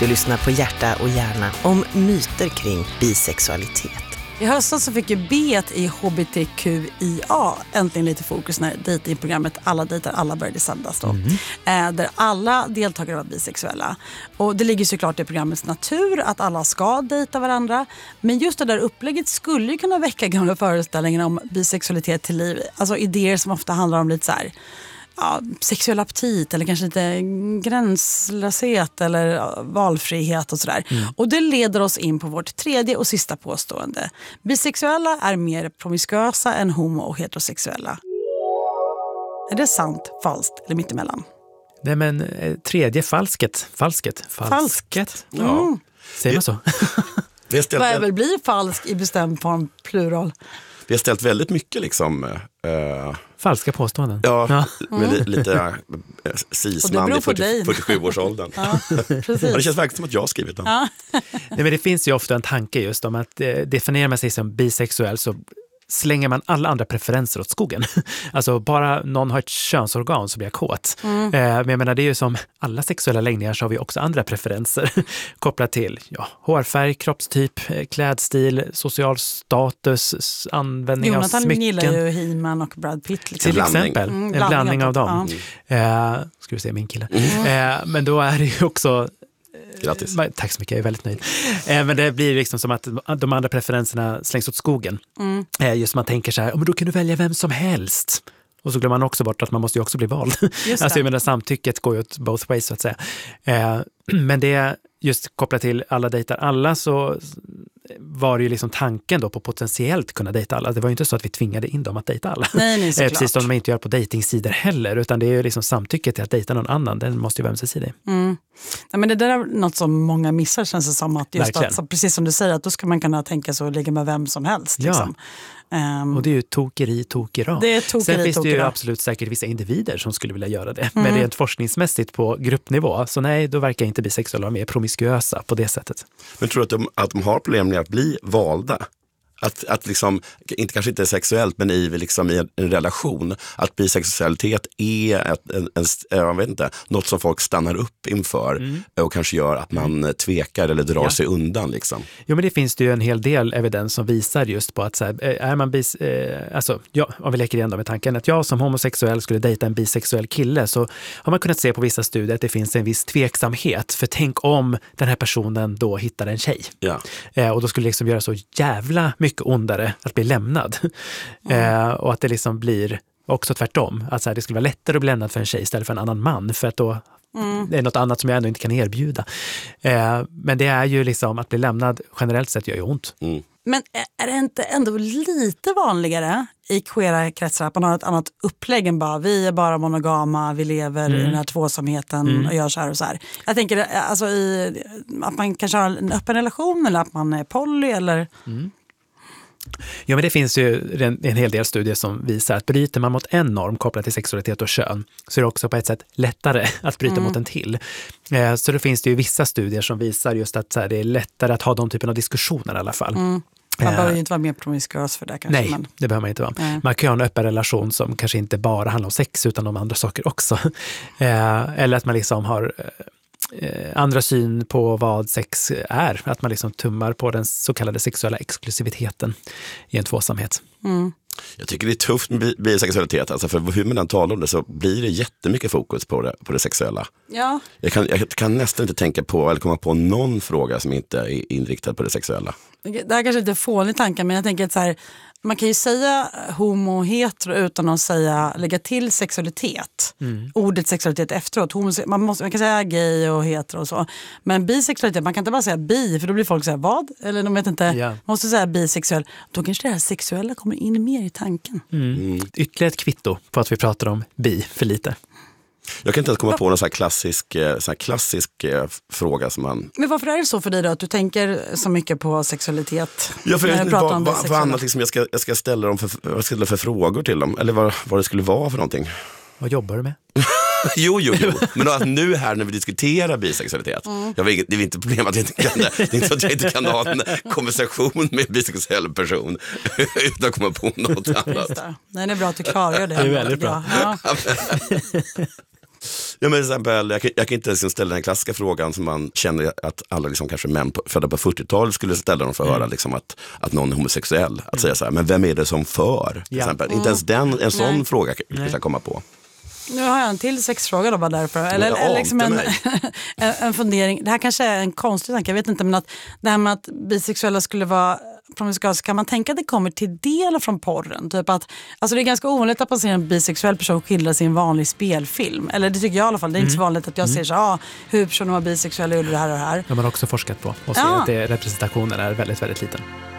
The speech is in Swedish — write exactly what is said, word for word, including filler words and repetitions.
Du lyssnar på Hjärta och hjärna om myter kring bisexualitet. I höstas så fick ju B i H B T Q I A äntligen lite fokus när datingprogrammet Alla dejtar alla började sändas då. Mm. Eh, där alla deltagare var bisexuella. Och det ligger såklart i programmets natur att alla ska dejta varandra. Men just det där upplägget skulle ju kunna väcka gamla föreställningar om bisexualitet till liv. Alltså idéer som ofta handlar om lite så här... Ja, sexuell aptit eller kanske lite gränslöshet eller valfrihet och sådär. Mm. Och det leder oss in på vårt tredje och sista påstående. Bisexuella är mer promiskuösa än homo- och heterosexuella. Är det sant, falskt eller mittemellan? Nej, men eh, tredje falsket. Falsket. Falsket. Mm. Ja. Säger man så? Vad är väl blir falsk i bestämd form, plural? Vi har ställt väldigt mycket liksom... Uh, falska påståenden. Ja, ja. med li, lite uh, cisman i fyrtio, fyrtiosju-årsåldern. Ja, det känns verkligen som att jag har skrivit den. Ja. Nej, men det finns ju ofta en tanke just om att eh, definierar man sig som bisexuell så slänger man alla andra preferenser åt skogen. Alltså bara någon har ett könsorgan så blir jag kåt. Mm. Eh, men jag menar det är ju som alla sexuella läggningar så har vi också andra preferenser kopplat till ja, hårfärg, kroppstyp, klädstil, social status, användning Jonathan av smycken. Jonathan gillar ju He-Man och Brad Pitt. Liksom. Till exempel. Mm, en blandning, blandning av dem. Ja. Eh, ska vi se min kille. Mm. Eh, men då är det ju också Grattis. Tack så mycket, jag är väldigt nöjd. Eh, men det blir liksom som att de andra preferenserna slängs åt skogen. Mm. Eh, just man tänker så här, men då kan du välja vem som helst. Och så glömmer man också bort att man måste ju också bli vald. Alltså jag menar, samtycket går ju åt both ways så att säga. Eh, men det just kopplat till alla dejtar alla så var det ju liksom tanken då på potentiellt kunna dejta alla. Det var ju inte så att vi tvingade in dem att dejta alla. Nej, nej, såklart. Precis som de inte gör på dejtingsidor heller, utan det är ju liksom samtycket till att dejta någon annan. Den måste ju vara ömsesidig. Mm. Ja, men det där är något som många missar, känns det som. Att just att, så, precis som du säger, att då ska man kunna tänka sig att ligga med vem som helst. Liksom. Ja. Um, och det är ju tokeri, tokera. Det är tokeri, Sen finns det ju tokera. absolut säkert vissa individer som skulle vilja göra det. Mm. Men rent forskningsmässigt på gruppnivå, så nej, då verkar inte bisexuella vara mer promiskuösa på det sättet. Men tror du att de, att de har problem med att bli valda? Att, att liksom, inte, kanske inte sexuellt, men i, liksom i en, en relation, att bisexualitet är ett, en, en, jag vet inte, något som folk stannar upp inför mm. och kanske gör att man tvekar eller drar ja. sig undan. Liksom. Jo, men det finns det ju en hel del evidens som visar just på att så här, är man bis, eh, alltså, ja, om vi leker igen då med tanken att jag som homosexuell skulle dejta en bisexuell kille, så har man kunnat se på vissa studier att det finns en viss tveksamhet. För tänk om den här personen då hittar en tjej. Ja. Eh, och då skulle det liksom göra så jävla mycket ondare att bli lämnad. Mm. Eh, och att det liksom blir också tvärtom. Att så här, det skulle vara lättare att bli lämnad för en tjej istället för en annan man. För att då mm. det är något annat som jag ändå inte kan erbjuda. Eh, men det är ju liksom att bli lämnad generellt sett gör ju ont. Mm. Men är det inte ändå lite vanligare i queera kretsar att man har ett annat upplägg än bara vi är bara monogama, vi lever mm. i den här tvåsamheten mm. och gör så här och så här. Jag tänker alltså i, att man kanske har en öppen relation eller att man är poly eller... Mm. Ja, men det finns ju en, en hel del studier som visar att bryter man mot en norm kopplat till sexualitet och kön så är det också på ett sätt lättare att bryta mm. mot en till. Eh, så det finns det ju vissa studier som visar just att så här, det är lättare att ha de typen av diskussioner i alla fall. Mm. Man behöver ju inte vara mer promiskuös för det kanske. Nej, men... det behöver man inte vara. Nej. Man kan ha en öppen relation som kanske inte bara handlar om sex utan om andra saker också. Eh, eller att man liksom har... Eh, andra syn på vad sex är. Att man liksom tummar på den så kallade sexuella exklusiviteten i en tvåsamhet. Mm. Jag tycker det är tufft med bisexualitet. Alltså för hur man än talar om det så blir det jättemycket fokus på det, på det sexuella. Ja. Jag kan, jag kan nästan inte tänka på eller komma på någon fråga som inte är inriktad på det sexuella. Det här kanske inte är fånig tanke, men jag tänker att så här, man kan ju säga homo och hetero utan att säga, lägga till sexualitet. Mm. Ordet sexualitet efteråt. Homose- man, måste, man kan säga gay och hetero och så. Men bisexualitet, man kan inte bara säga bi, för då blir folk så här, vad? Eller de vet inte, yeah. man måste säga bisexuell. Då kanske det här sexuella kommer in mer i tanken. Mm. Mm. Ytterligare ett kvitto på att vi pratar om bi för lite. Jag kan inte ens komma på någon sån här klassisk, sån här klassisk eh, fråga som man... Men varför är det så för dig då, att du tänker så mycket på sexualitet? Ja, för jag vet inte vad, vad, vad annat liksom jag, ska, jag ska ställa dem för, jag ska ställa för frågor till dem. Eller vad, vad det skulle vara för någonting. Vad jobbar du med? jo, jo, jo. Men att nu här när vi diskuterar bisexualitet, mm. jag vet, det är inte problem att jag inte kan det. Det är inte så att jag inte kan ha en konversation med en bisexuell person utan att komma på något annat. Det. Nej, det är bra att du klargör det. Det är väldigt bra. Ja. Ja, men till exempel, jag, kan, jag kan inte liksom ställa den klassiska frågan som man känner att alla liksom, kanske män på, födda på fyrtiotalet skulle ställa dem för att mm. höra liksom, att, att någon är homosexuell. Att mm. säga så här, men vem är det som för? Till ja. exempel. Mm. Inte ens den, en sån Nej. fråga kan jag komma på. Nu har jag en till sexfråga då bara därför. Eller, eller liksom en, en, en fundering. Det här kanske är en konstig tanke, jag vet inte, men att det här med att bisexuella skulle vara promiskuösa, kan man tänka att det kommer till del från porren? Typ att, alltså det är ganska ovanligt att man ser en bisexuell person skildra sin vanlig spelfilm. Eller det tycker jag i alla fall. Det är mm. inte så vanligt att jag mm. ser så ah, hur personer var bisexuella gjorde det här och det här. Det har man också forskat på och ser ja. att det, representationen är väldigt, väldigt liten.